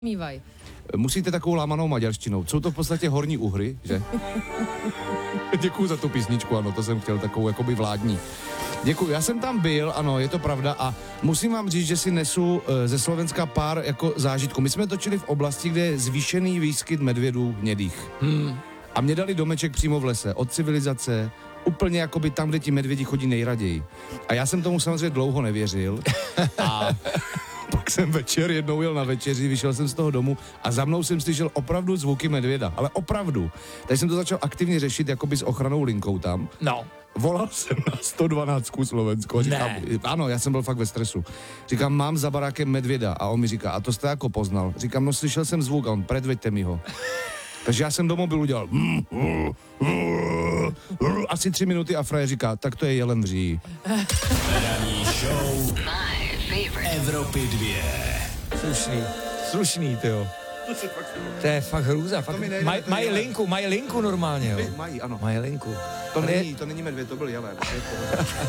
Mývaj. Musíte takovou lámanou maďarštinou. Jsou to v podstatě horní Uhry, že? Děkuju za tu písničku, ano, to jsem chtěl takovou jakoby vládní. Děkuji, já jsem tam byl, ano, je to pravda a musím vám říct, že si nesu ze Slovenska pár jako zážitků. My jsme točili v oblasti, kde je zvýšený výskyt medvědů hnědých. A mě dali domeček přímo v lese, od civilizace, úplně jakoby tam, kde ti medvědi chodí nejraději. A já jsem tomu samozřejmě dlouho nevěřil a pak jsem večer jednou jel na večeři, vyšel jsem z toho domu a za mnou jsem slyšel opravdu zvuky medvěda, ale opravdu. Takže jsem to začal aktivně řešit jakoby s ochrannou linkou tam. No. Volal jsem na 112 Slovensko. Říkám, ano, já jsem byl fakt ve stresu. Říkám, mám za barákem medvěda a on mi říká, a to jste jako poznal? Říkám, no slyšel jsem zvuk a on, predveďte mi ho. Takže já jsem do mobilu dělal asi 3 minuty a frajer říká, tak to je jelen v říji. Ranní show Evropy 2. Slušný, tyjo. To je fakt hrůza. Fakt. Mají linku normálně, jo. Mají, ano. Mají linku. To není medvěd, to byl jelen.